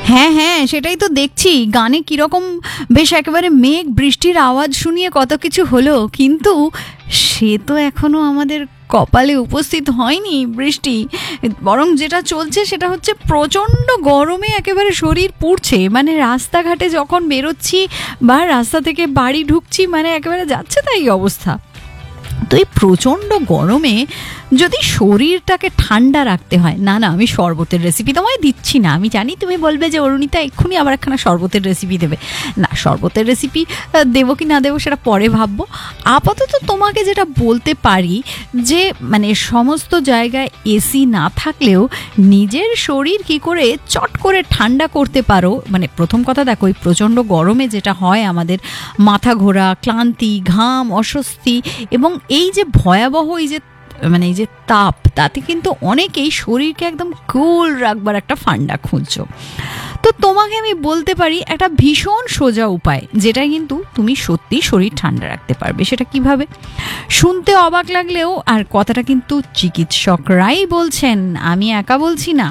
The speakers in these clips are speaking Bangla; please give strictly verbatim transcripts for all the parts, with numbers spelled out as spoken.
হ্যাঁ হ্যাঁ সেটাই তো দেখছি, গানে কিরকম বেশ একেবারে মেঘ বৃষ্টির আওয়াজ শুনিয়ে কত কিছু হলো, কিন্তু সে তো এখনো আমাদের কপালে উপস্থিত হয়নি বৃষ্টি। বরং যেটা চলছে সেটা হচ্ছে প্রচণ্ড গরমে একেবারে শরীর পুড়ছে। মানে রাস্তাঘাটে যখন বেরোচ্ছি বা রাস্তা থেকে বাড়ি ঢুকছি, মানে একেবারে যাচ্ছে তাই অবস্থা। তো এই প্রচণ্ড গরমে যদি শরীরটাকে ঠান্ডা রাখতে হয়, না না আমি শরবতের রেসিপি তোমায় দিচ্ছি না, আমি জানি তুমি বলবে যে অরুণিতা এক্ষুনি আবার একখানা শরবতের রেসিপি দেবে। না, শরবতের রেসিপি দেবো কি না দেবো সেটা পরে ভাববো। আপাতত তোমাকে যেটা বলতে পারি যে মানে সমস্ত জায়গায় এসি না থাকলেও নিজের শরীর কি করে চট করে ঠান্ডা করতে পারো। মানে প্রথম কথা দেখো, এই প্রচণ্ড গরমে যেটা হয় আমাদের মাথা ঘোরা, ক্লান্তি, ঘাম, অস্বস্তি এবং এই যে ভয়াবহ এই যে মানে এই যে তাপ, তাতে কিন্তু অনেকেই শরীরকে একদম কুল রাখবার একটা ফান্ডা খুঁজছো। তো তোমাকে আমি বলতে পারি একটা ভীষণ সোজা উপায়, যেটা কিন্তু তুমি সত্যি শরীর ঠান্ডা রাখতে পারবে। সেটা কিভাবে? শুনতে অবাক লাগলেও আর কথাটা কিন্তু চিকিৎসকরাই বলছেন, আমি একা বলছি না।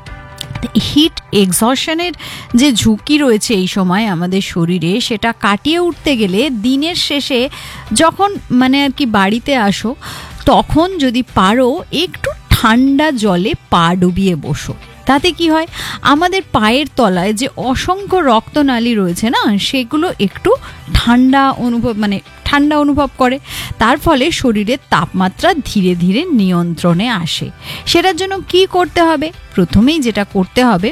হিট এক্সহশনের যে ঝুঁকি রয়েছে এই সময় আমাদের শরীরে, সেটা কাটিয়ে উঠতে গেলে দিনের শেষে যখন মানে আর কি বাড়িতে আসো, তখন যদি পারো একটু ঠান্ডা জলে পা ডুবিয়ে বসো। তাতে কি হয়, আমাদের পায়ের তলায় যে অসংখ্য রক্তনালী রয়েছে না, সেগুলো একটু ঠান্ডা অনুভব মানে ঠান্ডা অনুভব করে। তার ফলে শরীরের তাপমাত্রা ধীরে ধীরে নিয়ন্ত্রণে আসে। সেটার জন্য কি করতে হবে? প্রথমেই যেটা করতে হবে,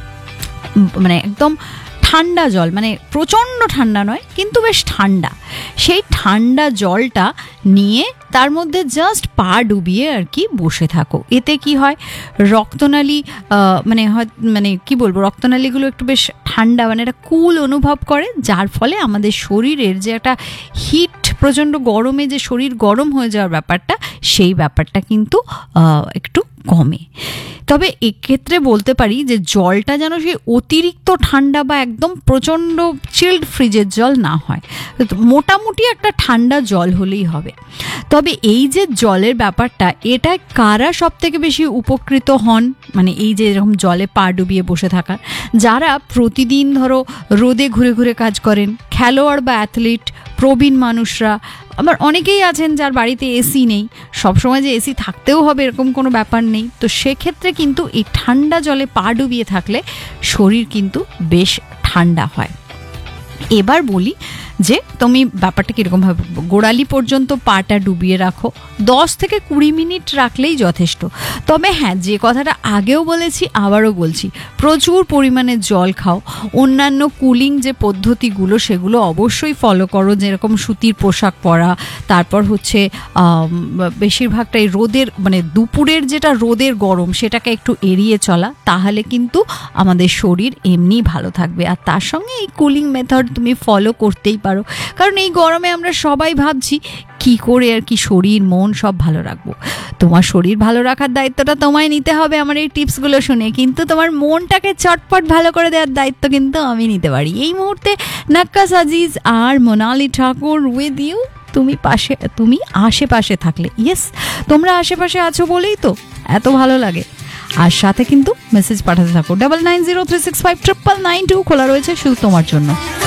মানে একদম ঠান্ডা জল, মানে প্রচণ্ড ঠান্ডা নয় কিন্তু বেশ ঠান্ডা, সেই ঠান্ডা জলটা নিয়ে তার মধ্যে জাস্ট পা ডুবিয়ে আর কি বসে থাকো। এতে কি হয়, রক্তনালী মানে মানে কি বলবো রক্তনালীগুলো একটু বেশ ঠান্ডা মানে একটা কুল অনুভব করে, যার ফলে আমাদের শরীরের যে একটা হিট, প্রচণ্ড গরমে যে শরীর গরম হয়ে যাওয়ার ব্যাপারটা, সেই ব্যাপারটা কিন্তু একটু কমে। তবে এক্ষেত্রে বলতে পারি যে জলটা যেন সেই অতিরিক্ত ঠান্ডা বা একদম প্রচণ্ড চিল্ড ফ্রিজের জল না হয়, মোটামুটি একটা ঠান্ডা জল হলেই হবে। তবে এই যে জলের ব্যাপারটা, এটা কারা সব থেকে বেশি উপকৃত হন, মানে এই যে এরকম জলে পা ডুবিয়ে বসে থাকার, যারা প্রতিদিন ধরো রোদে ঘুরে ঘুরে কাজ করেন, খেলোয়াড় বা অ্যাথলিট, প্রবীণ মানুষরা, আবার অনেকেই আছেন যার বাড়িতে এসি নেই, সবসময় যে এসি থাকতেও হবে এরকম কোনো ব্যাপার নেই। তো সেক্ষেত্রে কিন্তু এই ঠান্ডা জলে পা ডুবিয়ে থাকলে শরীর কিন্তু বেশ ঠান্ডা হয়। এবার বলি যে তুমি ব্যাপারটা কীরকমভাবে, গোড়ালি পর্যন্ত পাটা ডুবিয়ে রাখো, দশ থেকে কুড়ি মিনিট রাখলেই যথেষ্ট। তবে হ্যাঁ, যে কথাটা আগেও বলেছি আবারও বলছি, প্রচুর পরিমাণে জল খাও, অন্যান্য কুলিং যে পদ্ধতিগুলো সেগুলো অবশ্যই ফলো করো, যেরকম সুতির পোশাক পরা, তারপর হচ্ছে বেশিরভাগটাই রোদের মানে দুপুরের যেটা রোদের গরম সেটাকে একটু এড়িয়ে চলা, তাহলে কিন্তু আমাদের শরীর এমনি ভালো থাকবে। আর তার সঙ্গে এই কুলিং মেথড তুমি ফলো করতেই পারো, কারণ এই গরমে আমরা সবাই ভাবছি কি করে আর কি শরীর মন সব ভালো রাখবো। তোমার শরীর ভালো রাখার দায়িত্বটা তোমায় নিতে হবে আমার এই টিপসগুলো শুনে, কিন্তু তোমার মনটাকে চটপট ভালো করে দেওয়ার দায়িত্ব কিন্তু আমি নিতে পারি। এই মুহূর্তে নাক্কাস আজিজ আর মোনালি ঠাকুর উইথ ইউ। তুমি পাশে, তুমি আশেপাশে থাকলে, ইয়েস তোমরা আশেপাশে আছো বলেই তো এত ভালো লাগে। আর সাথে কিন্তু মেসেজ পাঠাতে থাকো, double nine zero three six five triple nine two খোলা রয়েছে শুধু তোমার জন্য।